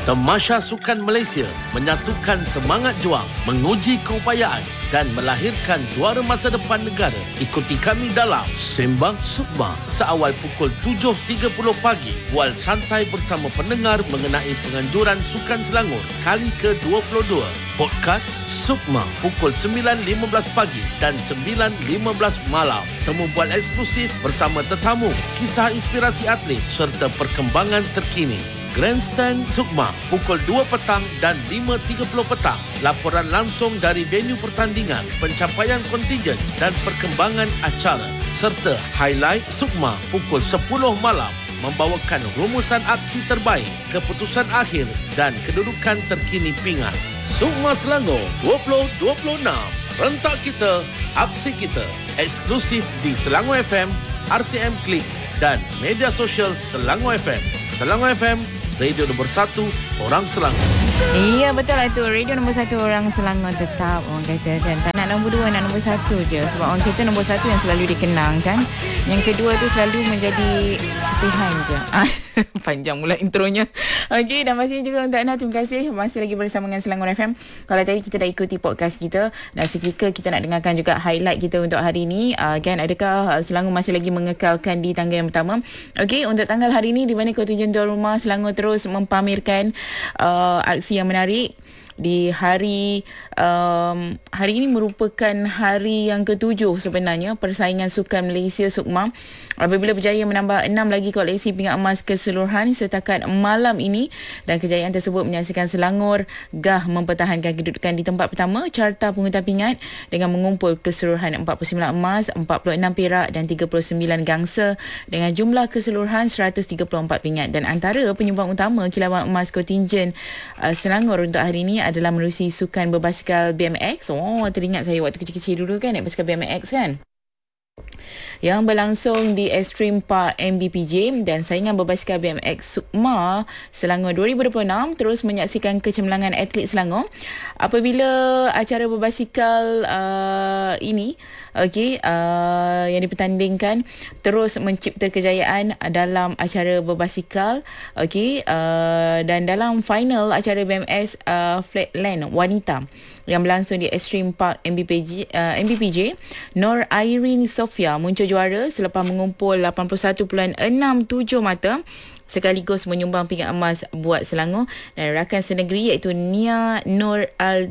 Tamasya Sukan Malaysia menyatukan semangat juang, menguji keupayaan dan melahirkan juara masa depan negara. Ikuti kami dalam Sembang Sukma seawal pukul 7.30 pagi. Bual santai bersama pendengar mengenai penganjuran Sukan Selangor kali ke-22. Podcast Sukma pukul 9.15 pagi dan 9.15 malam. Temu bual eksklusif bersama tetamu, kisah inspirasi atlet serta perkembangan terkini. Grandstand Sukma pukul 2 petang dan 5.30 petang. Laporan langsung dari venue pertandingan, pencapaian kontingen dan perkembangan acara. Serta highlight Sukma pukul 10 malam membawakan rumusan aksi terbaik, keputusan akhir dan kedudukan terkini pingat. Sukma Selangor 2026. Rentak kita, aksi kita. Eksklusif di Selangor FM, RTM Klik dan media sosial Selangor FM. Selangor FM, radio nombor 1 orang Selangor. Iya, betul lah tu. Radio nombor 1 orang Selangor tetap. Orang kata kan, tak nak nombor 2, nak nombor 1 je. Sebab orang kita nombor 1 yang selalu dikenang kan. Yang kedua tu selalu menjadi sepihan je. Panjang pula intronya. Okey, dan masih juga untuk anda, terima kasih masih lagi bersama dengan Selangor FM. Kalau tadi kita dah ikuti podcast kita, dan seketika kita nak dengarkan juga highlight kita untuk hari ini. Kan, adakah Selangor masih lagi mengekalkan di tangga yang pertama? Okey, untuk tanggal hari ini, di mana kontingen tuan rumah Selangor terus mempamerkan aksi yang menarik. Di hari ini merupakan hari yang ke-7 sebenarnya persaingan Sukan Malaysia Sukma, apabila berjaya menambah 6 lagi koleksi pingat emas keseluruhan setakat malam ini, dan kejayaan tersebut menyaksikan Selangor gah mempertahankan kedudukan di tempat pertama carta pungutan pingat dengan mengumpul keseluruhan 49 emas, 46 perak dan 39 gangsa dengan jumlah keseluruhan 134 pingat. Dan antara penyumbang utama kilauan emas kontingen Selangor untuk hari ini adalah menerusi sukan berbasikal BMX. Teringat saya waktu kecil-kecil dulu kan, naik basikal BMX kan, yang berlangsung di Extreme Park MBPJ, dan saingan berbasikal BMX Sukma Selangor 2026 terus menyaksikan kecemerlangan atlet Selangor apabila acara berbasikal ini yang dipertandingkan terus mencipta kejayaan dalam acara berbasikal. Dan dalam final acara BMX Flatland wanita yang berlangsung di Extreme Park MBPJ, Nur Irene Sofia muncul juara selepas mengumpul 81.67 mata, sekaligus menyumbang pingat emas buat Selangor. Dan rakan senegeri iaitu Nia Nur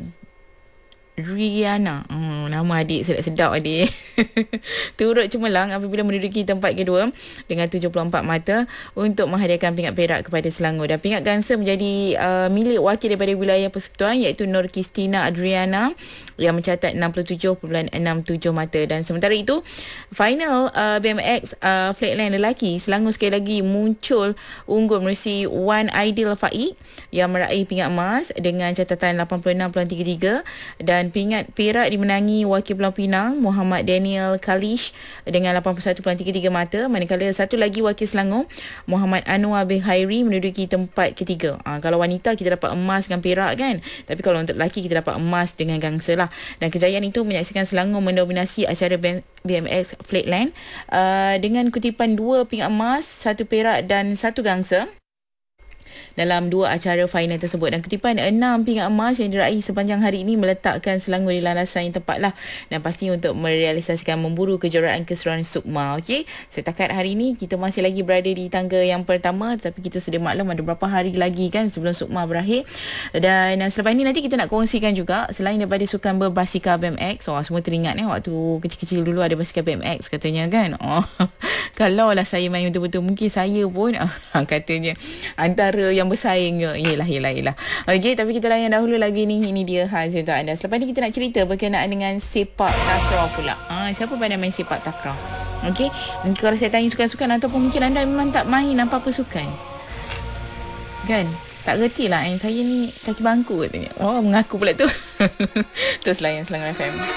Riana, nama adik sedap-sedap adik. Turut cemerlang apabila menduduki tempat kedua dengan 74 mata untuk menghadiahkan pingat perak kepada Selangor. Dan pingat gangsa menjadi milik wakil daripada wilayah persekutuan iaitu Nur Kristina Adriana yang mencatat 67.67 mata. Dan sementara itu, final BMX Flatland lelaki, Selangor sekali lagi muncul unggul menerusi Wan Aidil Faiq yang meraih pingat emas dengan catatan 86.33, dan pingat perak dimenangi wakil Pulau Pinang Muhammad Daniel Kalish dengan 81.33 mata, manakala satu lagi wakil Selangor Muhammad Anwar bin Khairi menduduki tempat ketiga. Kalau wanita kita dapat emas dengan perak kan, tapi kalau untuk lelaki kita dapat emas dengan gangsa lah. Dan kejayaan itu menyaksikan Selangor mendominasi acara BMX Flatland dengan kutipan 2 pingat emas, 1 perak dan 1 gangsa dalam 2 acara final tersebut. Dan kutipan 6 pingat emas yang diraih sepanjang hari ini meletakkan Selangor di landasan yang tepat lah, dan pasti untuk merealisasikan memburu kejuaraan keseluruhan Sukma. Setakat hari ini kita masih lagi berada di tangga yang pertama, tapi kita sedia maklum ada berapa hari lagi kan sebelum Sukma berakhir. Dan selepas ini nanti kita nak kongsikan juga, selain daripada sukan berbasikal BMX, semua teringat waktu kecil-kecil dulu ada basikal BMX katanya kan. Kalau lah saya main betul-betul, mungkin saya pun katanya antara yang bersaing. Yelah. Okey, tapi kita layan dahulu lagi ni. Ini dia hasil untuk anda. Selepas ni kita nak cerita berkenaan dengan sepak takraw pula. Siapa pandai main sepak takraw? Okey, mungkin kalau saya tanya sukan-sukan, ataupun mungkin anda memang tak main apa-apa sukan kan, tak reti lah. Saya ni kaki bangku katanya. Mengaku pula tu. Terus layan Selangor FM.